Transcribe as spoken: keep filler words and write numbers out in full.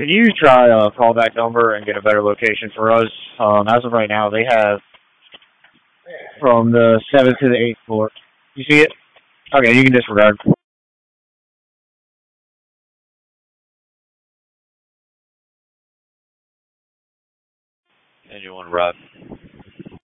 can you try a callback number and get a better location for us? Um, as of right now, they have from the seventh to the eighth floor. You see it? Okay, you can disregard. Engine one, Rob.